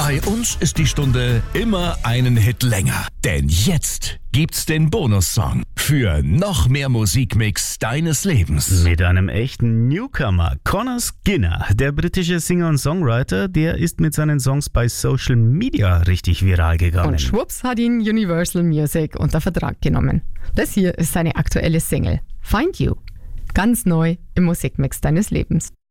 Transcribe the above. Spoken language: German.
Bei uns ist die Stunde immer einen Hit länger. Denn jetzt gibt's den Bonussong für noch mehr Musikmix deines Lebens. Mit einem echten Newcomer, Conor Skinner. Der britische Singer und Songwriter, der ist mit seinen Songs bei Social Media richtig viral gegangen. Und schwupps hat ihn Universal Music unter Vertrag genommen. Das hier ist seine aktuelle Single, Find You. Ganz neu im Musikmix deines Lebens.